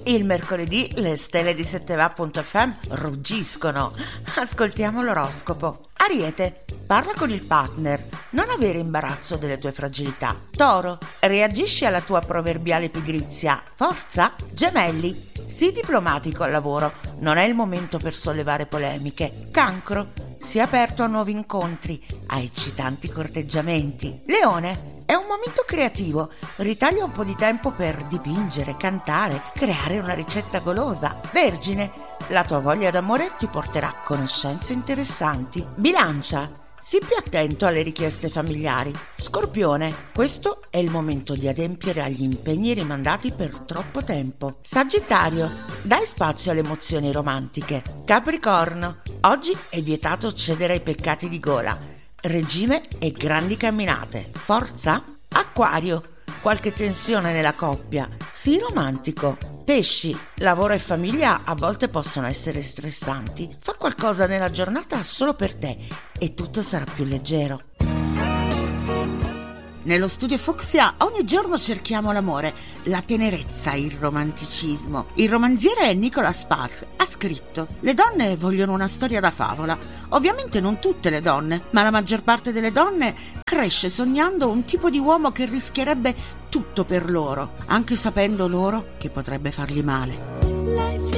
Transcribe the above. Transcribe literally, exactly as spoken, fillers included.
Il mercoledì le stelle di sette va punto effe emme ruggiscono. Ascoltiamo l'oroscopo. Ariete, parla con il partner, non avere imbarazzo delle tue fragilità. Toro, reagisci alla tua proverbiale pigrizia. Forza. Gemelli, sii diplomatico al lavoro, non è il momento per sollevare polemiche. Cancro, sii aperto a nuovi incontri, a eccitanti corteggiamenti. Leone, è un momento creativo, ritaglia un po' di tempo per dipingere, cantare, creare una ricetta golosa. Vergine, la tua voglia d'amore ti porterà a conoscenze interessanti. Bilancia, sii più attento alle richieste familiari. Scorpione, questo è il momento di adempiere agli impegni rimandati per troppo tempo. Sagittario, dai spazio alle emozioni romantiche. Capricorno, oggi è vietato cedere ai peccati di gola. Regime e grandi camminate. Forza. Acquario, qualche tensione nella coppia, sii romantico. Pesci, lavoro e famiglia a volte possono essere stressanti. Fa qualcosa nella giornata solo per te e tutto sarà più leggero. Nello studio Fucsia ogni giorno cerchiamo l'amore, la tenerezza, il romanticismo. Il romanziere Nicholas Sparks ha scritto: le donne vogliono una storia da favola. Ovviamente non tutte le donne, ma la maggior parte delle donne cresce sognando un tipo di uomo che rischierebbe tutto per loro, anche sapendo loro che potrebbe fargli male.